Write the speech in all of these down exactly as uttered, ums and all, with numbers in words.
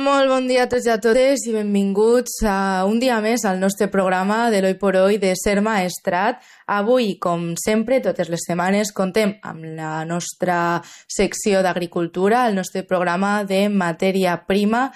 Molt bon dia a tots i a totes i benvinguts a un dia més al nostre programa de l'Hoy por Hoy de Ser Maestrat. Avui, com sempre, totes les setmanes, contem amb la nostra secció d'agricultura, el nostre programa de matèria prima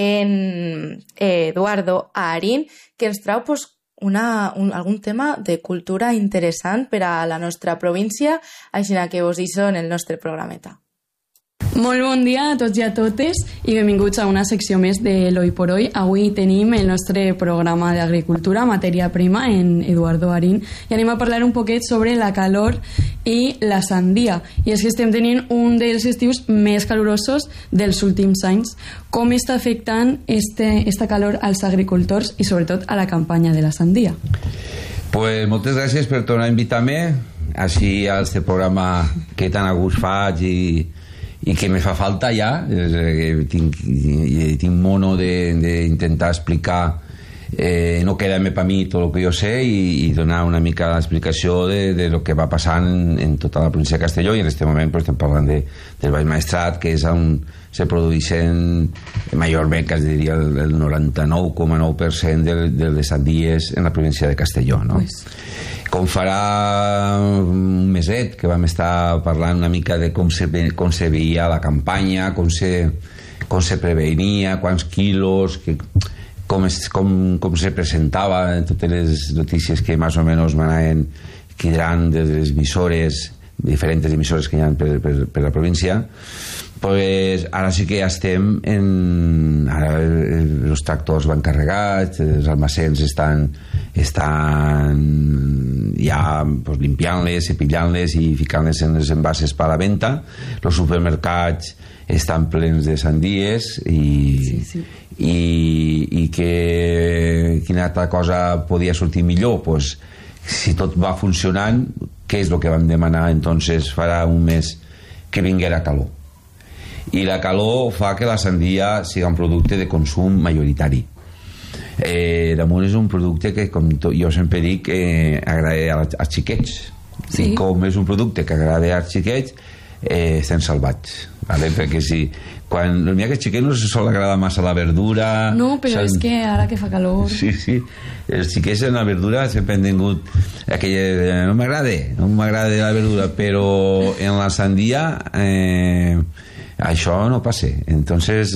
en Eduardo Arín, que ens trau pues, una, un, algun tema de cultura interessant per a la nostra província, així que vos deixo en el nostre programeta. Molt bon dia a tots i a totes i benvinguts a una secció més de l'Hoy por Hoy. Avui tenim el nostre programa d'agricultura, matèria prima, en Eduardo Arín, i anem a parlar un poquet sobre la calor i la sandia. I és que estem tenint un dels estius més calorosos dels últims anys. Com està afectant este, esta calor als agricultors i sobretot a la campanya de la sandia? Pues moltes gràcies per tornar a invitar-me així a este programa que tan a gust faig i i que me fa falta ja, eh, tinc, tinc mono d'intentar explicar, eh, no quedar-me per mi tot el que jo sé i, i donar una mica l'explicació de, de lo que va passant en, en tota la província de Castelló, i en aquest moment pues, estem parlant de, del Baix Maestrat, que és on se produeixen majorment, que es diria el, el noranta-nou coma nou per cent de, de les sandies en la província de Castelló, no? Pues... Com farà un meset que vam estar parlant una mica de com se, com se veia la campanya, com se, com se prevenia, quants quilos, que, com, es, com, com se presentava en totes les notícies que més o menys m'anaven quedant de les emissores, diferents emissores que hi ha per, per, per la província. Pues ara sí que ja estem en... Ara els tractors van carregats, els almacens estan, estan ja pues, limpiant-les, cepillant-les i ficant-les en les envases per a la venda. Els supermercats estan plens de sandies i, sí, sí. i, i que quina altra cosa podia sortir millor? Pues, si tot va funcionant, què és el que vam demanar entonces farà un mes? Que vinguera calor. I la calor fa que la sandia sigui un producte de consum majoritari. Eh, damunt és un producte que, com jo sempre dic, eh, agrada als xiquets. Sí. I com és un producte que agrada als xiquets, eh, estem salvats, vale? Perquè si quan n'hi ha que xiquets no se sol agradar massa la verdura. No, però és que ara que fa calor... Sí, sí, els xiquets en la verdura sempre han tingut aquella... no m'agrada, no m'agrada la verdura, però en la sandia eh, això no passa. Entonces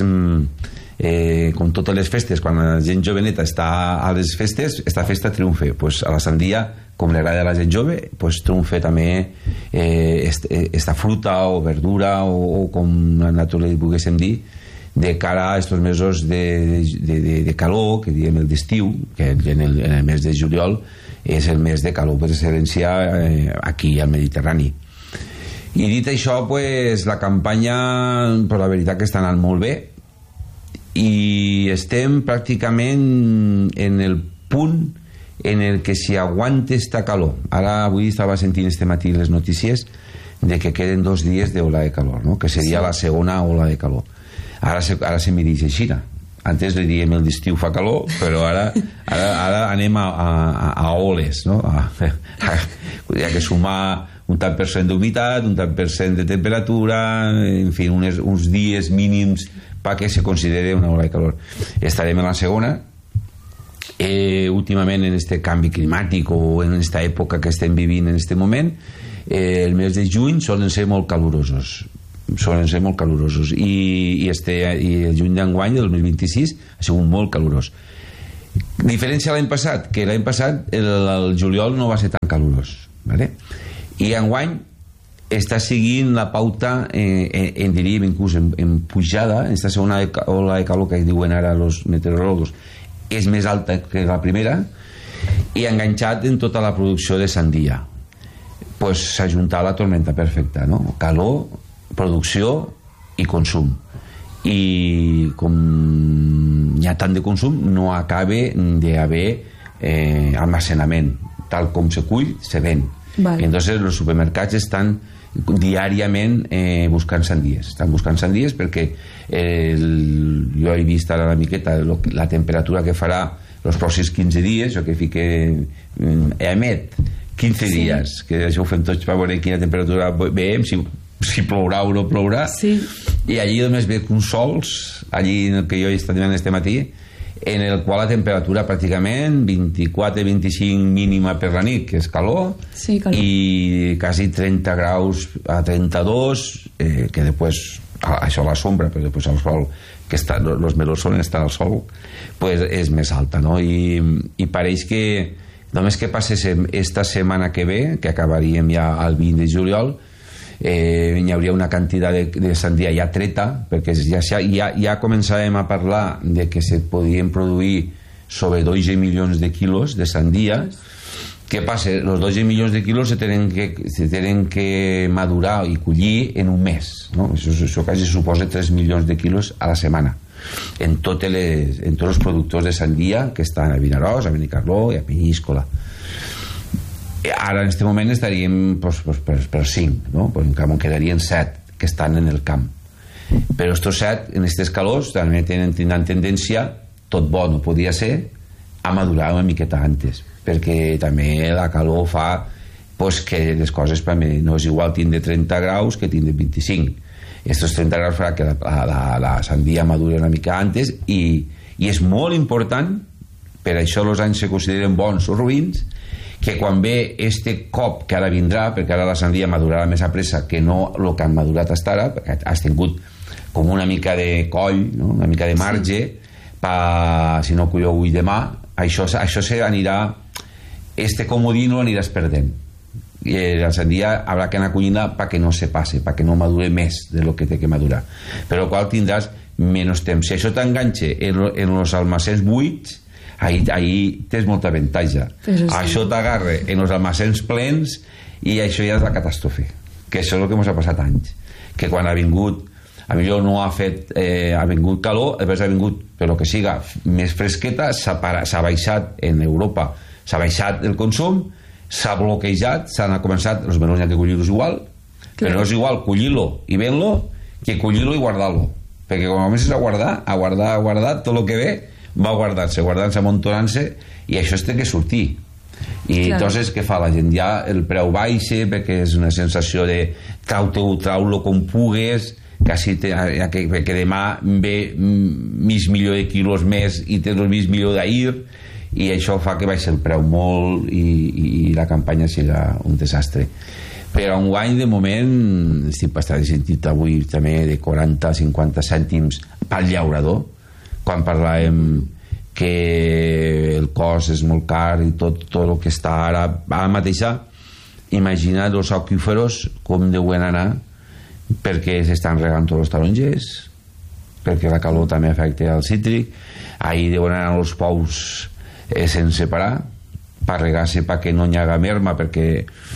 eh, com totes les festes, quan la gent joveneta està a les festes, esta festa triomfa. Pues a la sandia, com li agrada a la gent jove, pues triomfa també eh, esta fruta o verdura o, o com nosaltres li poguéssim dir, de cara a estos mesos de, de, de, de calor, que diem el d'estiu, que en el, en el mes de juliol és el mes de calor per excel·lència eh, aquí al Mediterrani. I dit això, pues, la campanya, per la veritat que està anant molt bé i estem pràcticament en el punt en el que si aguanta esta calor. Ara avui estava sentint este matí les notícies de que queden dos dies d'ola de calor, no? Que seria sí. La segona ola de calor. Ara se, ara se me dice així. Antes li diem el d'estiu fa calor, però ara, ara, ara anem a, a, a oles, no? A, a, hi ha que sumar un tant per cent d'humitat, un tant per cent de temperatura, en fi, unes, uns dies mínims perquè se consideri una ola de calor. Estarem en la segona. Eh, últimament en este canvi climàtic o en esta època que estem vivint en este moment, eh, el mes de juny solen ser molt calorosos. Solen ser molt calorosos. I, i, este, i el juny d'enguany, del dos mil vint-i-sis, ha sigut molt calorós. Diferència l'any passat, que l'any passat el, el juliol no va ser tan calorós, ¿vale? I enguany està seguint la pauta eh, en, en diríem inclús en, en pujada. Esta segona ola de calor que diuen ara els meteoròlegs és més alta que la primera i enganxat en tota la producció de sandia. Pues s'ha juntat la tormenta perfecta, no? Calor, producció i consum. I com hi ha tant de consum no acaba d'haver eh, almacenament. Tal com se cull, se ven. Vale. Entonces los supermercats estan diàriament eh, buscant sandies. Estan buscant sandies perquè el, jo he vist ara una miqueta lo, la temperatura que farà els pròxims quinze dies, jo que fique eh, emet quinze sí. dies, que això ho fem tots per veure quina temperatura veiem, si si plourà o no plourà, sí. I allí només veig uns sols, allí en el que jo he estat este matí, en el qual la temperatura pràcticament vint-i-quatre vint-i-cinc mínima per la nit, que és calor, sí, calor. I quasi trenta graus a trenta-dos, eh, que després això a la sombra, però després al sol, que està, los melons solen estar al sol, pues és més alta, no? I, i pareix que només que passés esta setmana que ve, que acabaríem ja el vint de juliol, eh, hi hauria una quantitat de, de sandia ja treta, perquè ja, ja, ja començàvem a parlar de que se podien produir sobre dotze milions de quilos de sandia. Què passa? Els dotze milions de quilos se tenen que, se tenen que madurar i collir en un mes, no? Això, això quasi suposa tres milions de quilos a la setmana en, totes les, en tots els productors de sandia que estan a Vinaròs, a Benicarló i a Penyíscola. Ara en aquest moment estaríem pues, pues, per, per cinc, no? Pues en quedarien set que estan en el camp, però estos set en aquestes calors també tenen, tenen tendència, tot bo no podia ser, a madurar una miqueta antes, perquè també la calor fa pues, que les coses per mi no és igual tindre trenta graus que tindre vint-i-cinc. Estos trenta graus farà que la, la, la sandia madure una mica antes, i, i és molt important, per això els anys se consideren bons o ruïns, que quan ve este cop que ara vindrà, perquè ara la sandia madurarà més a pressa que no el que han madurat fins ara, perquè has tingut com una mica de coll, no? Una mica de marge, sí. Pa, si no colleu avui demà, això, això se anirà, este comodí no l'aniràs perdent, i la sandia haurà que anar collint perquè no se passe, perquè no madure més de lo que té que madurar, però qual tindràs menys temps. Si això t'enganxa en, en els almacens buits, ahí, ahí tens molta avantatge. Sí. Això t'agarra en els almacens plens i això ja és la catàstrofe, que això és el que ens ha passat anys, que quan ha vingut, a millor no ha fet eh, ha vingut calor, després ha vingut per lo que siga més fresqueta, s'ha, para, s'ha baixat en Europa, s'ha baixat el consum, s'ha bloquejat, s'han començat, els melons hi ha que collir-los igual, clar. Però no és igual collir-lo i ven-lo que collir-lo i guardar-lo, perquè quan comences a guardar, a guardar, a guardar, tot el que ve va guardant-se, guardant-se, amontonant-se, i això es té que sortir. I claro. Entonces què fa la gent? Ja el preu baixa perquè és una sensació de trau-te-ho, trau-lo com pugues, quasi te, ja que, que demà ve mig milió de quilos més i tens el mig milió d'ahir, i això fa que baixa el preu molt i, i, i la campanya siga un desastre. Però un guany de moment estic bastant sentit avui també de quaranta a cinquanta cèntims pel llaurador, quan parlàvem que el cost és molt car i tot, tot el que està ara ara mateixa, imagina els aquíferos com deuen anar, perquè s'estan regant tots els tarongers, perquè la calor també afecta al cítric, ahir deuen anar els pous eh, sense parar per regar-se perquè no hi haga merma, perquè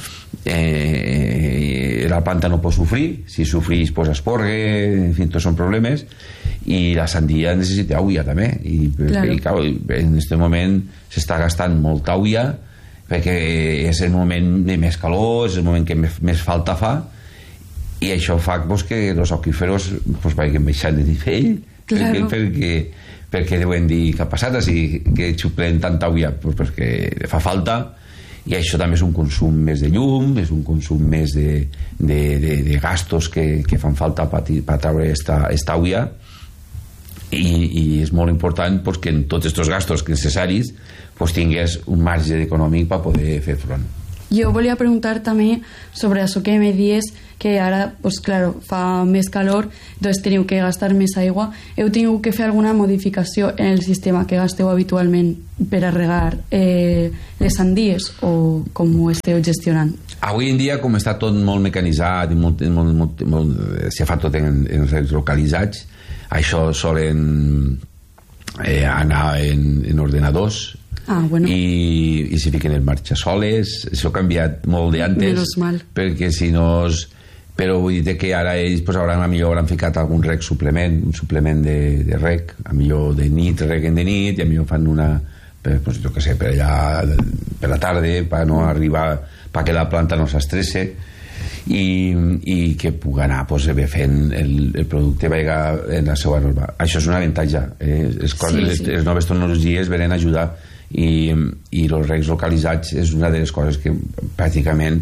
eh, la planta no pot sofrir, si sofrís pues esporgue, en fi, tots són problemes, i la sandia necessita aigua també, i, claro. i clar, en aquest moment s'està gastant molta aigua perquè és el moment de més calor, és el moment que més, més falta fa, i això fa pues, que els aquíferos pues, vagin baixant de nivell, claro. perquè, perquè, perquè deuen dir què ha passat, així que xuplen tanta aigua pues, perquè fa falta, i això també és un consum més de llum, és un consum més de, de, de, de gastos que, que fan falta per, per treure esta, esta aigua, i, i és molt important pues, que en tots aquests gastos necessaris pues, tingués un marge econòmic per poder fer front. Jo volia preguntar també sobre això que me dies, que ara, pues claro, fa més calor, doncs teniu que gastar més aigua. Heu tingut que fer alguna modificació en el sistema que gasteu habitualment per a regar eh, les sandies, o com ho esteu gestionant? Avui en dia, com està tot molt mecanitzat i molt, molt, molt, molt, se fa tot en, en els localitzats, això solen eh, anar en, en ordenadors. Ah, bueno. I, i si fiquen en marxa soles. Això ha canviat molt d'antes, perquè si no es... però vull dir que ara ells pues, hauran, a millor hauran ficat algun rec suplement, un suplement de, de rec, a millor de nit reguen de nit, i a millor fan una per, pues, jo que sé, per allà per la tarda, per no arribar, perquè la planta no s'estresse, i, i que pugui anar pues, bé fent el, el producte vega en la seva norma. Això és un avantatge, eh? les, coses, sí, sí. Les, les noves tecnologies venen a ajudar, i, i els recs localitzats és una de les coses que pràcticament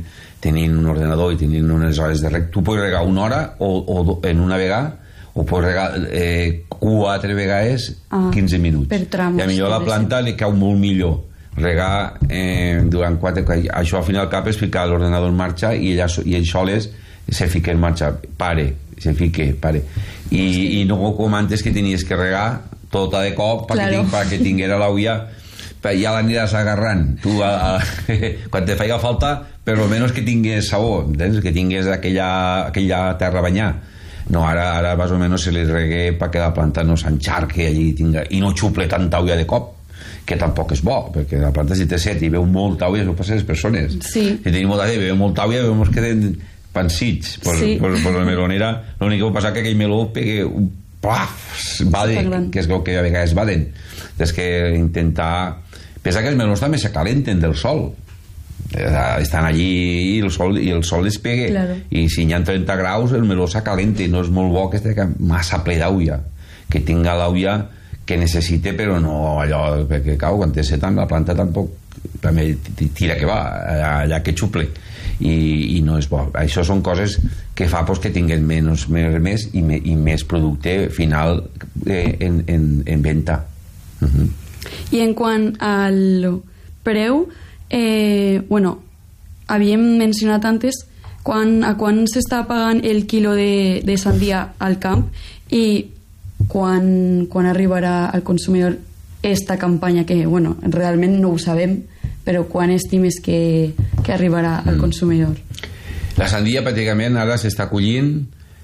tenint un ordenador i tenint unes hores de reg, tu pots regar una hora o, o en una vegada, o pots regar eh, quatre vegades ah, quinze minuts. Per tramos. I a millor la planta li cau molt millor regar eh, durant quatre... Això al final cap és ficar l'ordenador en marxa i ella, i ell soles se fica en marxa, pare, se fique, pare. I, sí. i no com antes que tenies que regar tota de cop perquè claro. Ting, que tinguera l'aulla, ja l'aniràs agarrant tu a, a, quan te faiga falta, per lo menos que tingués sabó, entens? Que tingués aquella, aquella terra a banyar. No, ara, ara més o menys se li regué perquè la planta no s'encharque allí tinga, i no xuple tanta aulla de cop, que tampoc és bo, perquè la planta si té set i veu molta aulla, això passa a les persones. Sí. Si tenim molta aulla i veu molta aulla, veu que queden pansits. Pues, sí. pues, pues la melonera, l'únic que pot passar que aquell meló pegue un plaf, bade, que és el que a vegades baden. És que intentar... Pensa que els melons també se calenten del sol. Estan allí i el sol, i el sol les pegue. Claro. I si hi ha trenta graus, el meló s'acalenta i no és molt bo que estigui massa ple d'aulla. Que tinga l'aulla que necessite, però no allò, perquè cau, quan té set anys la planta tampoc també tira que va, allà que xuple. I, i no és bo. Això són coses que fa pues, que tinguin menys, més, més i, me, i més producte final eh, en, en, en venda. Uh-huh. I en quant al preu, eh, bueno, havíem mencionat antes quan, a quan s'està pagant el quilo de, de sandia al camp i quan, quan arribarà al consumidor esta campanya que, bueno, realment no ho sabem, però quan estimes que, que arribarà al consumidor? La sandia pràcticament ara s'està collint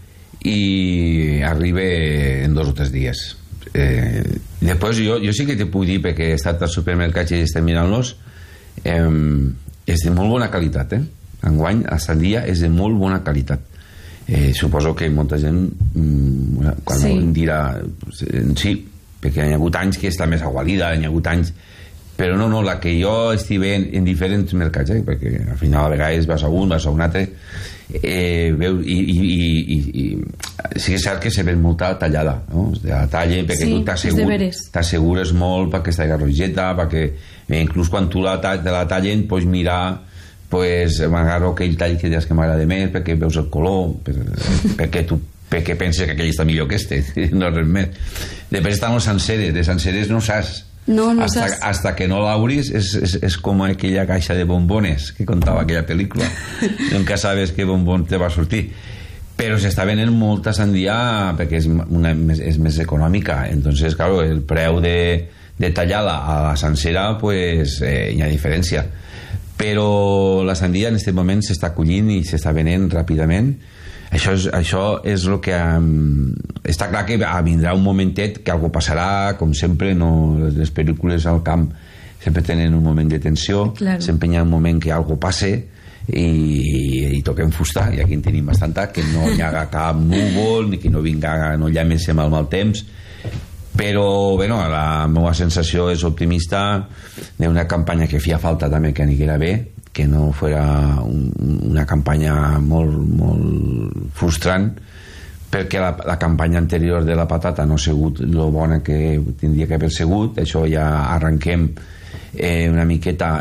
i arriba en dos o tres dies. Eh, després jo, jo sí que te puc dir, perquè he estat al supermercat i estem mirant-los, eh, és de molt bona qualitat, eh? Enguany la sandia és de molt bona qualitat. Eh, suposo que molta gent mm, quan sí. dirà sí, perquè hi ha hagut anys que està més agualida, hi ha hagut anys, però no, no, la que jo estic veient en diferents mercats, eh, perquè al final a vegades vas a un, vas a un altre, eh, veu, i, i, i, i sí que és cert que se ven molta tallada, no? La talla, perquè sí, tu t'assegures, t'assegures molt perquè està rogeta, perquè eh, inclús quan tu la, te la tallen pots mirar, pues m'agarro aquell tall que dius que m'agrada més perquè veus el color, per, perquè tu perquè penses que aquell està millor que este, no res més. Després estan els senceres, de senceres no saps. No, no hasta, saps. hasta que no l'obris és, és, és com aquella caixa de bombones que contava aquella pel·lícula. Nunca sabes què bombón te va a sortir. Però s'està venent molta sandia perquè és, una, és més econòmica. Entonces, claro, el preu de, de tallar-la a la sencera, pues eh, hi ha diferència. Però la sandia en aquest moment s'està collint i s'està venent ràpidament. Això és, això és el que um, està clar que vindrà un momentet que algo passarà, com sempre, no, les pel·lícules al camp sempre tenen un moment de tensió, claro. Sempre hi ha un moment que algo passe i, i toquem fusta, i aquí en tenim bastanta, que no hi ha cap núvol ni que no vinga, no llaméssem el mal temps. Però bueno, la meva sensació és optimista d'una campanya que feia falta també que aniguera bé, que no fuera un, una campanya molt, molt frustrant, perquè la, la campanya anterior de la patata no ha sigut lo bona que tindria que haver sigut. Això ja arrenquem eh, una miqueta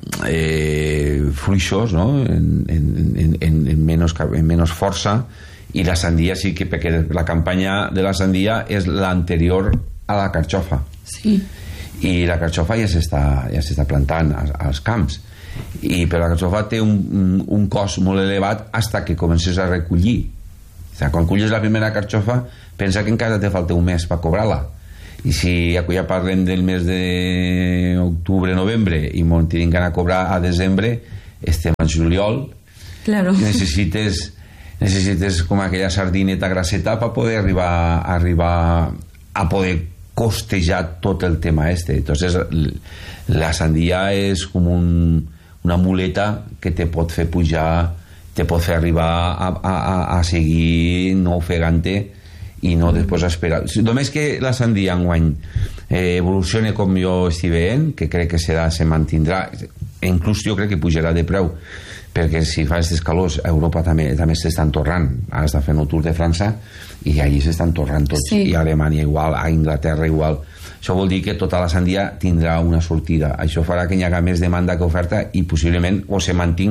eh, fluixos, no? en, en, en, en, menys, en menys força. I la sandia sí que, perquè la campanya de la sandia és l'anterior a la carxofa. Sí. I la carxofa ja s'està ja s'està plantant als, als camps. I però la carxofa té un, un, un cost molt elevat fins que comences a recollir. O sigui, quan culles la primera carxofa, pensa que encara te falta un mes per cobrar-la. I si ja parlem del mes d'octubre, novembre, i m'ho tinguin a cobrar a desembre, estem a juliol, claro. necessites necessites com aquella sardineta grasseta per poder arribar, arribar a poder costejar tot el tema este. Entonces la sandia és com un, una muleta que te pot fer pujar, te pot fer arribar a, a, a seguir no ofegant-te i no després esperar. Només que la sandia enguany eh, evolucione com jo estic veient, que crec que serà, se mantindrà, inclús jo crec que pujarà de preu, perquè si fa aquestes calors a Europa també, també s'estan torrant. Ara està fent el Tour de França i allí s'estan torrant tots, sí. I a Alemanya igual, a Inglaterra igual. Això vol dir que tota la sandia tindrà una sortida. Això farà que hi haga més demanda que oferta i possiblement o se mantinga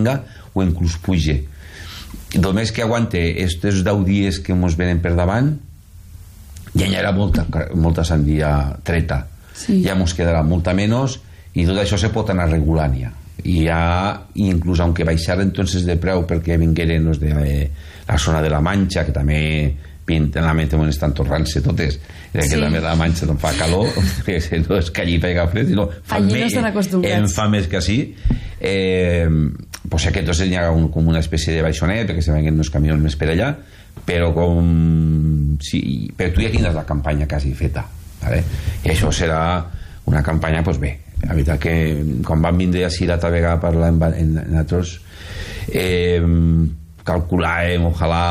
o inclús puja. Només que aguante estos deu dies que ens venen per davant, ja hi haurà molta, molta sandia treta, sí. Ja ens quedarà molta menys, i tot això se pot anar regulant ja. I ja, inclús aunque baixar entonces de preu perquè vingueren los de la zona de la Manxa, que també pinten la mente on estan torrant-se totes, que sí. També la Manxa no fa calor, no és que allí pega fred, sinó fa allí més, no en fa més que així. Eh, pues que entonces hi ha un, com una espècie de baixonet perquè se venguen uns camions més per allà, però com sí, però tu ja tindràs la campanya quasi feta, ¿vale? I això serà una campanya, pues bé, la veritat que quan van vindre així l'altra vegada a parlar en, en, en altres eh, calculàvem, ojalà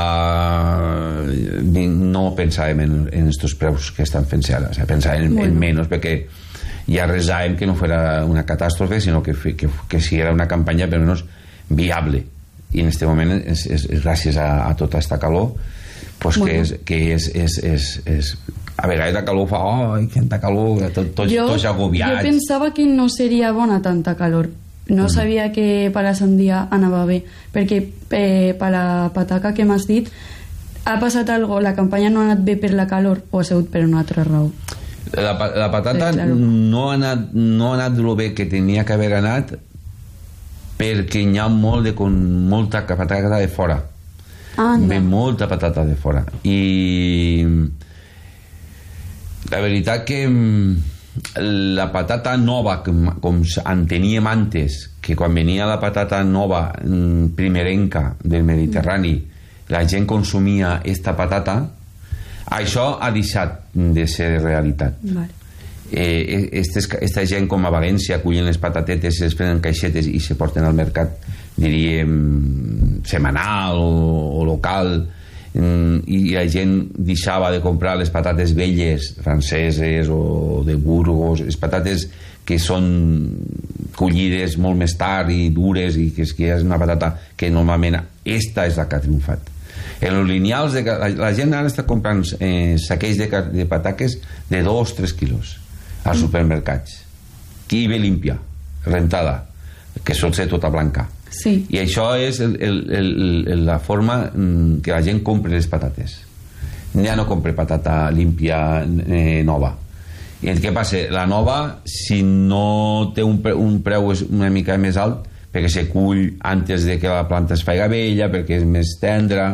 no pensàvem en, en estos preus que estan fent-se ara, o sigui, pensàvem en, bueno. en menys, perquè ja resàvem que no fuera una catàstrofe, sinó que, que, que si era una campanya per menys viable, i en aquest moment és, és, és gràcies a, a tota aquesta calor pues bueno. que, és, que és, és, és, és a vegades la calor fa oh, tanta calor, tot, tot, jo, tots agobiats. Jo pensava que no seria bona tanta calor, no mm. sabia que per la sandia anava bé, perquè eh, per la pataca que m'has dit ha passat algo, la campanya no ha anat bé per la calor o ha sigut per una altra raó? La, la patata sí, claro. no, ha anat, no ha anat lo bé que tenia que haver anat, perquè hi ha molt de, con molta patata de fora. Ah, no. Ve molta patata de fora. I la veritat que la patata nova, com, com en teníem antes, que quan venia la patata nova primerenca del Mediterrani, la gent consumia esta patata, això ha deixat de ser realitat. Vale. Eh, estes, esta gent com a València acullen les patatetes, es prenen caixetes i se porten al mercat, diríem setmanal o, o local, i la gent deixava de comprar les patates velles franceses o de Burgos, les patates que són collides molt més tard i dures, i que és, que és una patata que normalment esta és la que ha triomfat. En els lineals de, la, la gent ara està comprant eh, saquells de, de pataques de dos o tres quilos als supermercats, que hi ve límpia, rentada, que sol ser tota blanca. Sí. I això és el, el, el, el, la forma que la gent compra les patates. Ja no compra patata límpia eh, nova. I què passa? La nova, si no té un, pre, un preu una mica més alt, perquè se cull antes de que la planta es faiga vella, perquè és més tendra,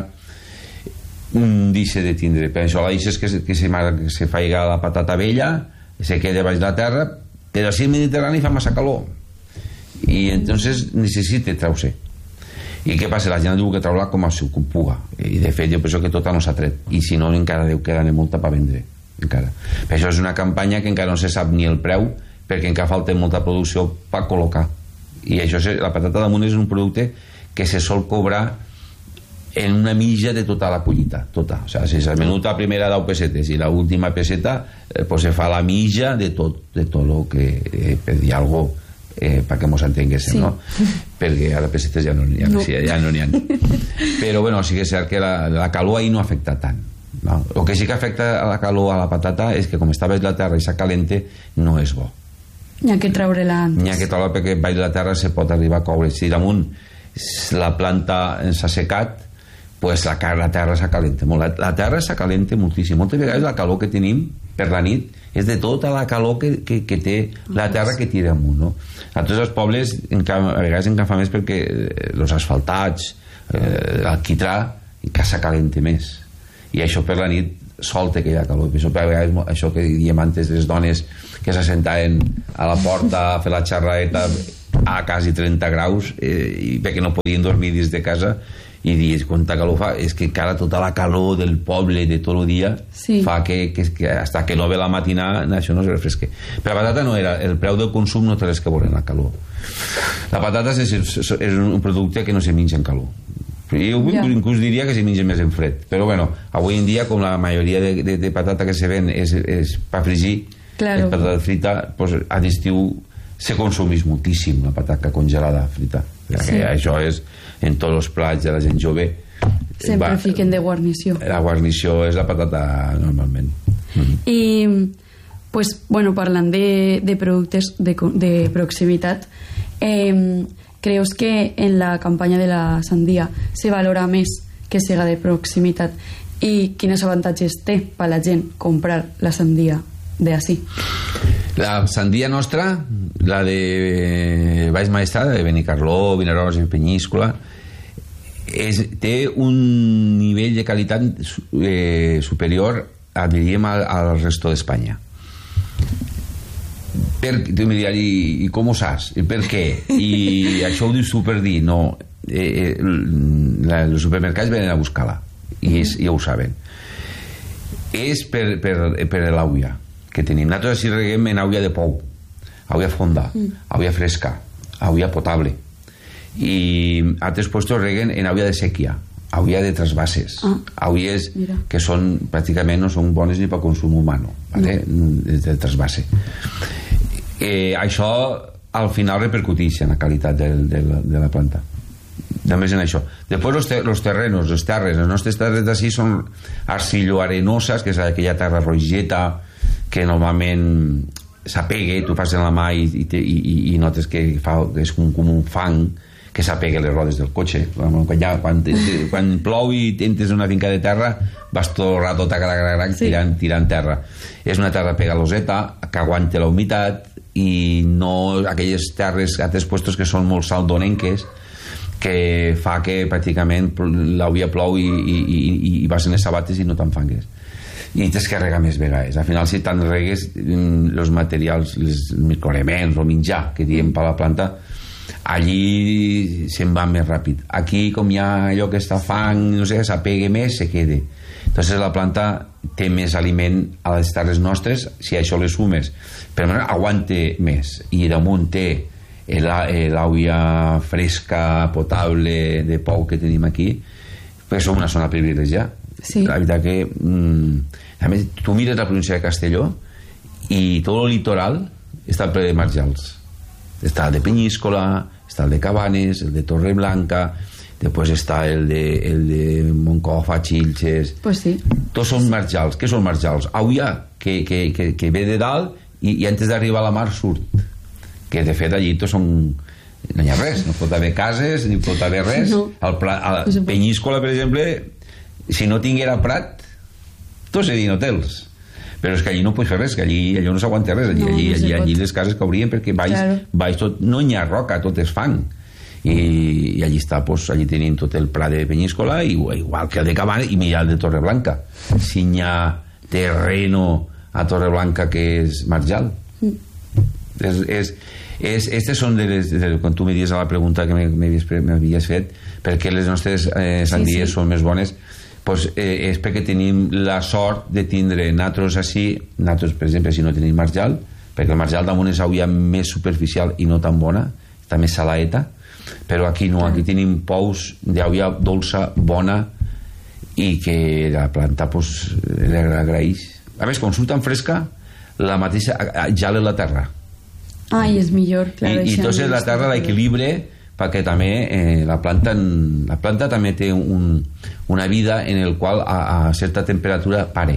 deixa de tindre. Per això la deixes que, que, se, que se faiga la patata vella, se queda baix de la terra, però si el Mediterrani fa massa calor i entonces necessita trau-se. I què passa? La gent diu que trau-la com a seu com puga, i de fet jo penso que tota no s'ha tret, i si no encara deu quedar molta per vendre encara. Per això és una campanya que encara no se sap ni el preu, perquè encara falta molta producció per col·locar, i això és, la patata damunt és un producte que se sol cobrar en una mitja de tota la collita, tota. O sigui, si s'ha venut la primera deu pessetes i la última peseta, eh, pues se fa la mitja de tot, de tot el que, eh, per dir alguna cosa, eh, perquè mos entenguéssim, sí. No? Perquè ara pessetes ja no n'hi ha, no. Sí, ja no n'hi ha. Però, bueno, sí que és cert que la, la calor ahir no afecta tant. No? El que sí que afecta a la calor a la patata és que com està baix la terra i s'ha calente, no és bo. N'hi ha que treure-la antes. N'hi ha que treure perquè baix la terra se pot arribar a coure. Si damunt la planta s'ha secat, pues la, la terra s'acalenta molt. La, la terra s'acalenta moltíssim. Moltes vegades la calor que tenim per la nit és de tota la calor que, que, que té la terra que tira amunt, no? A tots els pobles encara, a vegades encara fa més perquè els asfaltats, eh, l'alquitrà encara s'acalenta més, i això per la nit solta aquella calor. Això, per vegades, això que diem antes, les dones que s'assentaven a la porta a fer la xerraeta a quasi trenta graus, eh, i perquè no podien dormir dins de casa, i dius, quanta calor fa, és que encara tota la calor del poble de tot el dia sí. Fa que, que, que hasta que no ve la matinà això no es refresque. Però la patata no era, el preu del consum no té res que veure en la calor. La patata és, és, és un producte que no se menja en calor. Jo ja. Inclús diria que se menja més en fred, però bueno, avui en dia com la majoria de, de, de patata que se ven és, és per fregir, claro. És patata frita, pues, a l'estiu se consumís moltíssim la patata congelada frita, sí. Això és en tots els plats de la gent jove sempre va, fiquen de guarnició. La guarnició és la patata normalment. Mm-hmm. I pues, bueno, parlant de, de productes de, de proximitat, eh, creus que en la campanya de la sandia se valora més que siga de proximitat i quins avantatges té per la gent comprar la sandia d'ací? La sandia nostra, la de Baix Maestrat, de Benicarló, Vinaròs i Penyíscola, és, té un nivell de qualitat eh, superior, diríem, al, al resto d'Espanya. Per, tu em diries, i, i com ho saps? I per què? I això ho dius tu per dir, no, eh, la, els supermercats venen a buscar-la i és, ja ho saben. És per, per, per l'àuia que tenim. Nosaltres així reguem en àuia de pou, àuia fonda, mm. àuia fresca, àuia potable, i altres puestos reguen en àuia de sèquia, àuia de trasbases, ah, àuies mira. Que són pràcticament no són bones ni per consum humano, ¿vale? No. De trasbase. Eh, això al final repercuteix en la qualitat de, de, la, de la planta, només en això. Després los, te, los terrenos, les terres, les nostres terres d'ací són arcillo-arenosas, que és aquella terra rogeta que normalment s'apegue, tu passes la mà i, i, i, i notes que, fa, que és com, com un fang que s'apega les rodes del cotxe. Quan, ja, quan, quan plou i entres en una finca de terra vas tot el rato taca, taca, taca, sí. tirant, tirant terra. És una terra pegaloseta que aguanta la humitat i no aquelles terres, altres puestos que són molt saldonenques, que fa que pràcticament l'àvia plou i, i, i, i vas en les sabates i no t'enfangues. I tens que regar més vegades. Al final, si te'n regues els materials, els microelements o menjar que diem per la planta, allí se'n va més ràpid. Aquí, com hi ha allò que està fang, no sé, s'apegue més, se quede. Entonces la planta té més aliment a les terres nostres, si això les sumes, però aguante més. I damunt té l'àvia fresca, potable, de pou que tenim aquí, perquè som una zona privilegiada. Sí. La veritat que mm, a més, tu mires la província de Castelló i tot el litoral està ple de marjals. Està el de Penyíscola, està el de Cabanes, el de Torreblanca, després està el de, el de Moncofa, Xilxes. Pues sí. Tots són marjals. Què són marjals? Àvia que, que, que, que ve de dalt i, i antes d'arribar a la mar surt. Que de fet allí tots són... no hi ha res, no pot haver cases ni pot haver res. No. El pla, a Penyíscola, per exemple, si no tinguera prat, tots serien hotels. Però és que allí no pots fer res, que allí, allí no s'aguanta res, allí, no, allí, no allí, allí les cases caurien perquè baix, claro. baix tot, no hi ha roca, tot és fang. I, i allí està, pues, allí tenim tot el pla de Penyíscola, igual, igual que el de Cabanes, i mira el de Torreblanca. Si hi ha terreno a Torreblanca que és marjal. Mm. És, és, és, estes són de les, de, quan tu me dius a la pregunta que m'havies fet, perquè les nostres eh, sandies sí, sí. són més bones, pues, eh, és perquè tenim la sort de tindre natros així, natros, per exemple, si no tenim marjal, perquè el marjal damunt és àvia més superficial i no tan bona, està més salaeta, però aquí no, aquí tenim pous d'àvia dolça, bona, i que la planta pues, l'agraeix. A més, quan surt tan fresca, la mateixa gela la terra. Ah, i és millor, clar. I, i entonces la terra l'equilibre perquè també eh, la planta la planta també té un, una vida en el qual a, a certa temperatura pare,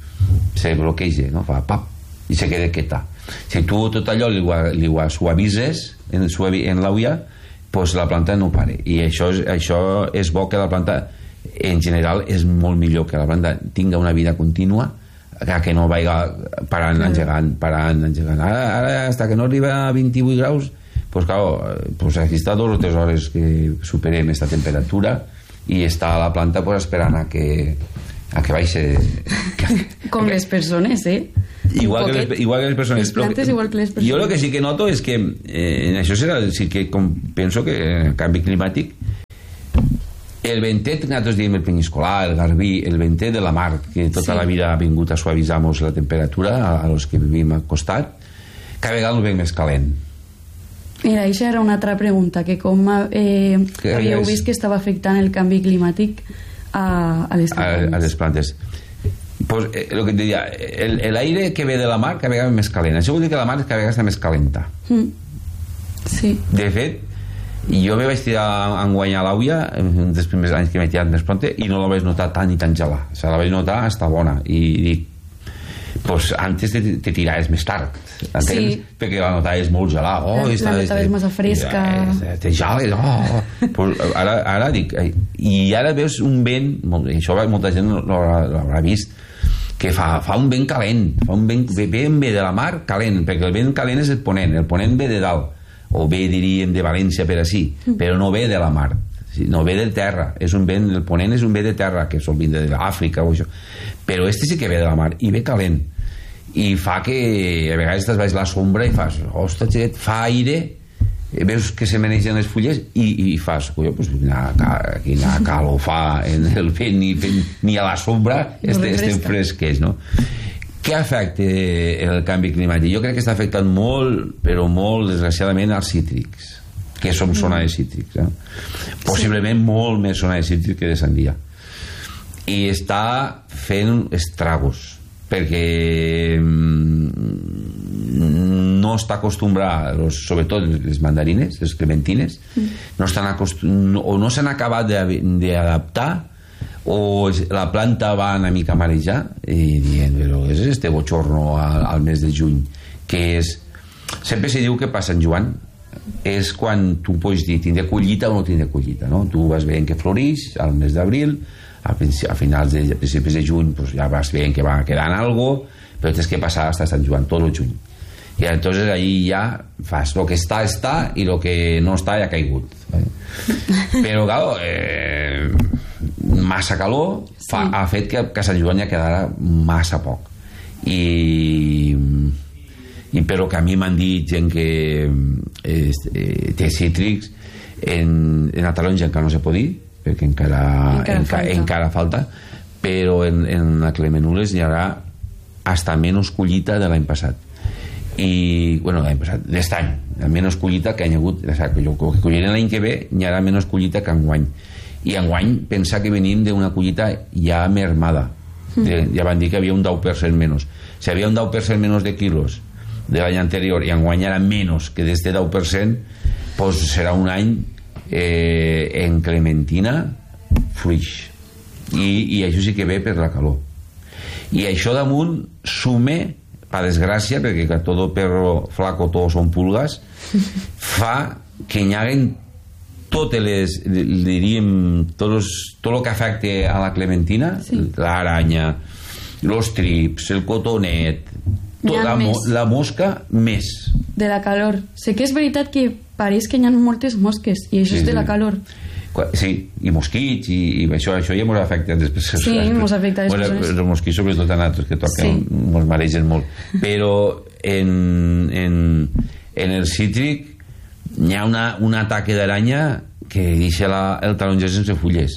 se bloqueja, no? Fa pap i se queda quieta. Si tu tot allò li, li ho suavises en, en l'àvia, pues la planta no pare, i això és, això és bo, que la planta en general és molt millor que la planta tinga una vida contínua, que no vagi parant, engegant, parant, engegant. Ara, ara, hasta que no arriba a vint-i-vuit graus, pues claro, pues aquí està dos o tres hores que superem esta temperatura i està la planta pues esperant a que a que baixe com les persones, eh? Igual que, les, igual que les persones. Les plantes igual que les persones. Jo el que sí que noto és que eh, en això serà, sí que com, penso que el canvi climàtic, el ventet que nosaltres diem el penyiscolà, el garbí, el ventet de la mar, que tota sí. la vida ha vingut a suavitzar-nos la temperatura a, a los que vivim al costat, cada vegada el veiem més calent. Mira, això era una altra pregunta, que com eh, havíeu vist que estava afectant el canvi climàtic a, a les plantes. A, a les plantes. Pues, eh, lo que et diria, el, el aire que ve de la mar cada vegada és més calent. Això vol dir que la mar cada vegada està més calenta. Mm. Sí. De fet, jo me vaig tirar a enguanyar l'àvia un dels primers anys que m'he tirat més pronte i no la vaig notar tan i tan gelada. O sigui, la vaig notar, està bona. I dic, pues antes te, te tiraves més tard, entens? Sí. Perquè la notaves molt gelada. Oh, la esta, notaves esta, massa fresca. Ja, te gela, oh. Pues ara, ara dic, i ara veus un vent, això molta gent l'haurà vist, que fa, fa un vent calent, fa un vent, ben ve de la mar calent, perquè el vent calent és el ponent, el ponent ve de dalt, o ve, diríem, de València per així, però no ve de la mar, no ve de terra, és un vent, el ponent és un vent de terra, que sol vindre d'Àfrica o això, però este sí que ve de la mar, i ve calent, i fa que a vegades estàs baix la sombra i fas, ostres, fa aire, veus que se menegen les fulles i, i fas, colló, pues, quina calor fa en el vent, ni, ni a la sombra este, estem fresquets, no? Què afecta el canvi climàtic? Jo crec que està afectant molt, però molt, desgraciadament, als cítrics, que som zona de cítrics, eh? Possiblement sí. Molt més zona de cítrics que de sandia, i està fent estragos perquè no està acostumbrat, sobretot les mandarines, les clementines, mm. no estan acostum... o no s'han acabat d'adaptar, o la planta va una mica marejar i dient, però és este bochorno al, al mes de juny, que és, sempre se diu que per Sant Joan és quan tu pots dir tindré collita o no tindré collita, no? Tu vas veient que floreix al mes d'abril, a finals de, a principis de juny pues ja vas veient que va quedant algo, però tens que passar hasta Sant Joan, tot el juny, i entonces ahí ja fas lo que està, està, i lo que no està ja ha caigut, ¿vale? Però claro, eh, massa calor fa, sí. Ha fet que, que Sant Joan ja quedara massa poc, i i però que a mi m'han dit gent que eh, té cítrics en, en la taronja encara no se pot dir perquè encara, encara, enca, falta. encara falta, però en, en la clemenules hi haurà hasta menys collita de l'any passat, i bueno, l'any passat, d'est any, menys collita que hi ha hagut, que jo que colliré l'any que ve hi haurà menys collita que enguany, i enguany pensar que venim d'una collita ja mermada, de, ja van dir que havia un deu per cent menys, si havia un deu per cent menys de quilos de l'any anterior i enguany era menys que d'este deu per cent, pues serà un any eh, en clementina fluix, I, i això sí que ve per la calor, i això damunt sume, per desgràcia, perquè que todo perro flaco todos son pulgas, fa que hi haguen totes les, diríem, tot el que afecta a la clementina, sí. L'aranya, los trips, el cotonet, tot, la, mo, la mosca més de la calor. Sé que és veritat que pareix que hi ha moltes mosques i això sí, és de la calor. Sí, i mosquits i, i això, això ja ens afecta després. Sí, ens afecta les bueno, els mosquits sobretot a nosaltres que toquen, sí. Ens maregen molt, però en, en, en el cítric hi ha una, un ataque d'aranya que deixa la, el taronja sense fulles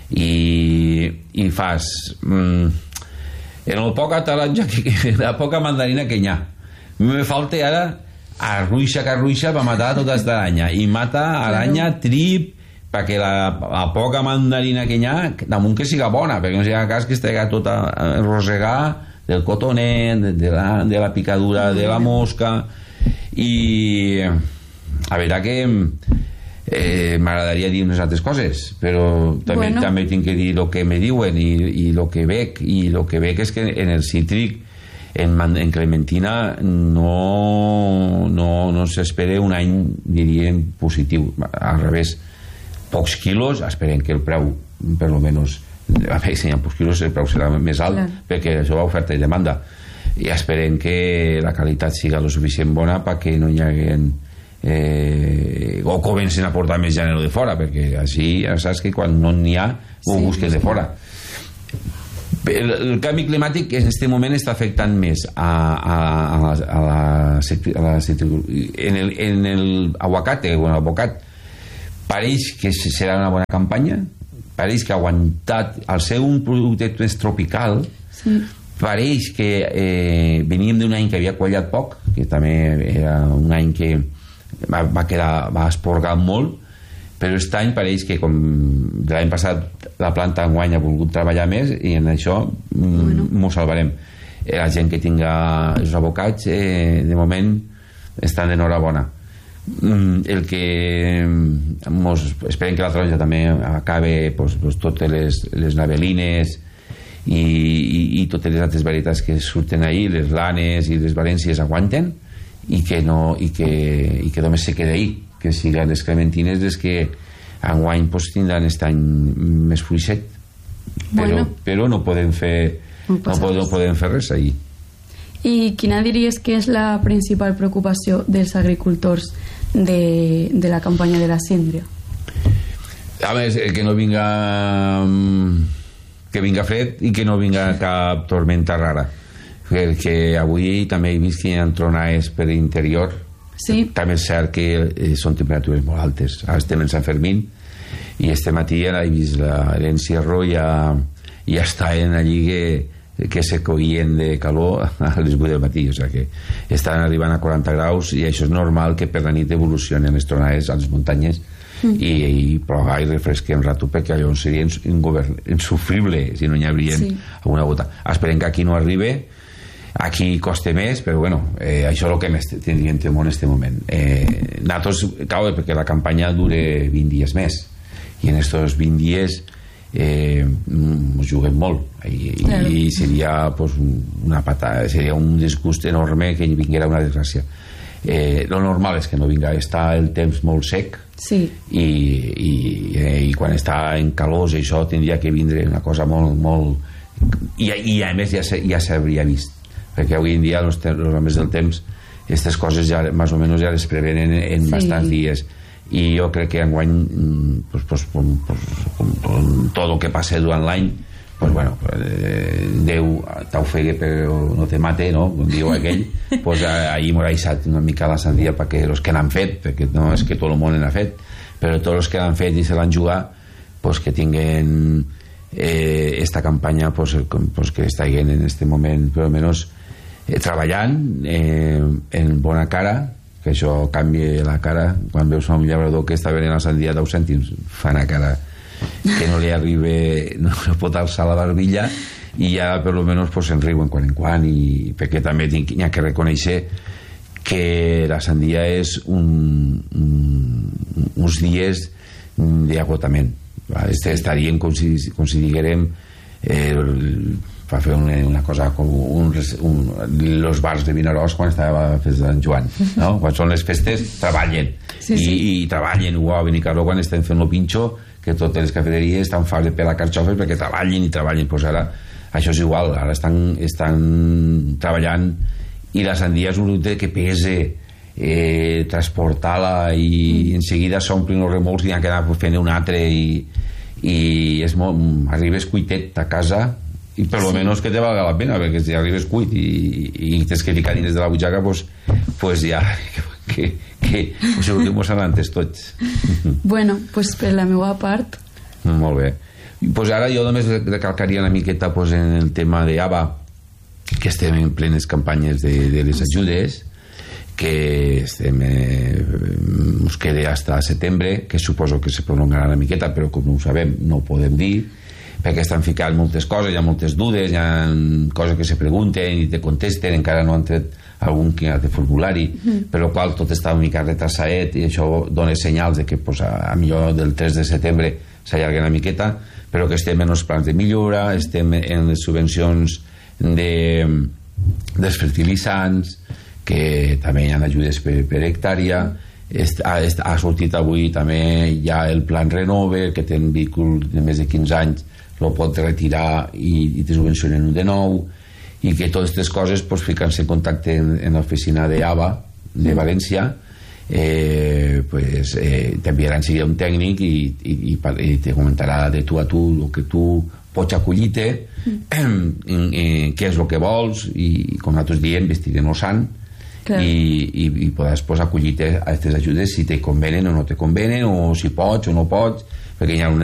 i, i fas mm, en el poca taronja la poca mandarina que hi ha me falta ara arruixa que arruixa per matar tota aquesta aranya, i mata aranya, trip, perquè la, la poca mandarina que hi ha damunt que siga bona, perquè no siga cas que estigui tota rosegar del cotonet, de la, de la picadura de la mosca, i a veure que eh, m'agradaria dir unes altres coses, però també, bueno. també tinc que dir el que me diuen i, i el que veig, i el que veig és que en el cítric en, en clementina no, no, no s'espera un any, diríem, positiu, al revés, pocs quilos, esperem que el preu per lo menos, a veure si hi ha pocs quilos el preu serà més alt, clar. Perquè això va oferta i demanda, i esperem que la qualitat siga lo suficient bona perquè no hi haguen eh, o comencen a portar més gènere de fora, perquè així ja saps que quan no n'hi ha ho sí, busques de fora. El, el canvi climàtic en aquest moment està afectant més a, a, a la, a la, a la en el, en el aguacate o en el bocat pareix que serà una bona campanya, pareix que ha aguantat al ser un producte més tropical, sí. Pareix que eh, veníem d'un any que havia quallat poc, que també era un any que va, va quedar, va esporgar molt, però aquest any pareix que com de l'any passat la planta enguany ha volgut treballar més i en això bueno. M'ho salvarem. Eh, la gent que tinga els abocats eh, de moment estan d'enhorabona. Mm, el que mos, esperem que la taronja també acabe pues, pues, totes les, les navelines i, i, i totes les altres varietats que surten ahí, les lanes i les valències aguanten i que, no, i que, i que només se queda ahí, que siguin les clementines les que enguany pues, tindran aquest any més fluixet, però, bueno. però no podem fer no, no, podem, no podem fer res ahí. I quina diries que és la principal preocupació dels agricultors de, de la campanya de la síndria? A més, que no vinga que vinga fred i que no vinga cap tormenta rara, perquè avui també he vist que hi ha tronades per l'interior. Sí. També és cert que eh, són temperatures molt altes. Ara estem en Sant Fermín i este matí he vist l'encierro i ja, ja estaven allí que, que se coïen de calor a les vuit del matí, o sigui que estan arribant a quaranta graus i això és normal que per la nit evolucionen les tronades a les muntanyes mm. i, i plogar i refrescar un rato perquè allò seria insufrible si no hi hauria sí. alguna gota. Esperem que aquí no arribi. Aquí costa més, però bueno, eh, això és el que més tindríem temor en aquest moment. Eh, nosaltres, clar, perquè la campanya dure vint dies més i en aquests vint dies eh, ens juguem molt i, claro. i seria pues, una patada, seria un disgust enorme que vinguera una desgràcia. Eh, lo normal és que no vinga, està el temps molt sec sí. i, i, eh, i quan està en calors això tindria que vindre una cosa molt, molt i, i a més ja, ja s'hauria vist, perquè avui en dia els homes del temps aquestes coses ja més o menys ja les prevenen en sí. bastants dies i jo crec que enguany pues, pues, pues, pues, tot el que passa durant l'any pues, bueno, eh, Déu t'ofegue però no te mate, no? Com diu aquell pues, ahir m'ho ha deixat una mica la sandia perquè els que n'han fet, perquè no és que tot el món n'ha fet, però tots els que l'han fet i se l'han jugat pues, que tinguen eh, esta campanya pues, pues, que estiguen en este moment per almenys eh, treballant eh, en bona cara, que això canvia la cara quan veus un llaurador que està venent la sandia deu cèntims, fa una cara que no li arriba, no pot alçar la barbilla i ja per almenys pues, se'n riuen quan en quan i perquè també tinc, hi ha que reconèixer que la sandia és un, un, uns dies d'agotament. Estaríem com si, com si diguérem eh, va fer una, una cosa com un, un, los bars de Vinaròs quan estava la festa d'en Joan, no? Quan són les festes treballen sí, sí. I, i treballen igual a Benicarló quan estem fent el pinxo que totes les cafeteries estan fas de pelar carxofes perquè treballen i treballen pues ara això és igual, ara estan, estan treballant i la sandia és un producte que pese eh, transportar-la i mm. en seguida s'omplin els remolcs i han que anar fent un altre i, i és molt, arribes cuitet a casa i per lo sí. menos que te valga la pena perquè si arribes cuit i, i tens que ficar dins de la butxaca pues, pues ja que, que ho segur que mos avantes tots. Bueno, pues per la meva part molt bé, pues ara jo només recalcaria una miqueta pues, en el tema d'Ava que estem en plenes campanyes de, de les ajudes que estem eh, us queda hasta setembre que suposo que se prolongarà una miqueta però com no ho sabem no ho podem dir perquè estan ficant moltes coses, hi ha moltes dudes hi ha coses que se pregunten i te contesten, encara no han tret algun que ha de formulari, mm. per el qual tot està una mica retrasadet i això dona senyals de que pues, a, a millor del tres de setembre s'allarga una miqueta però que estem en els plans de millora estem en les subvencions de, dels fertilitzants que també hi ha ajudes per, per hectàrea ha, ha sortit avui també ja el plan Renove que té un vehícul de més de quinze anys lo pot retirar i, i te subvencionen un de nou i que totes aquestes coses pues, ficar-se en contacte en, en l'oficina d'Ava de València eh, pues, eh, t'enviaran seguida un tècnic i, i, i, i te comentarà de tu a tu el que tu pots acollir-te mm. què és el que vols i com nosaltres diem vestir no sant i, i, i podràs pues, acollir-te a aquestes ajudes si te convenen o no te convenen o si pots o no pots perquè hi ha un